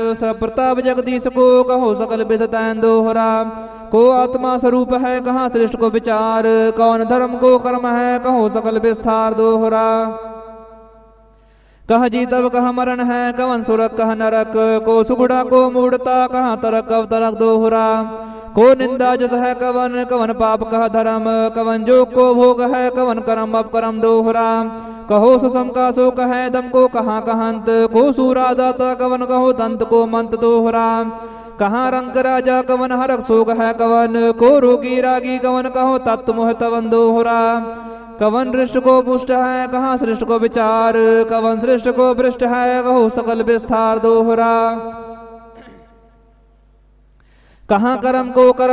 सब प्रताप जगदीश को कहो सकल विध तैन दोहरा। को आत्मा स्वरूप है कहाँ सृष्टि को विचार, कौन धर्म को कर्म है कहो सकल विस्तार दोहरा। कह जीतब कह मरण है कवन सुरत कह नरक, को सुगुड़ा को मूढ़ता कहाँ तरक अवतरक दोहरा। को निंदा जस है कवन कवन पाप कह धर्म, कवन जोग को भोग है कवन कर्म अपकर्म दोहरा। कहो सुसम का शोक है दम को कहाँ कहंत, को सूरा दाता कवन कहो दंत को मंत दोहरा। कहाँ रंक राजा कवन हरक शोक है कवन, को रोगी रागी कवन कहो तत्व मोह तवन दोहरा। कवन दृष्ट को पुष्ट है कहाँ सृष्ट को विचार, कवन सृष्ट को भ्रष्ट है कहो सकल विस्तार दोहरा। कहाँ कर्म को कर्म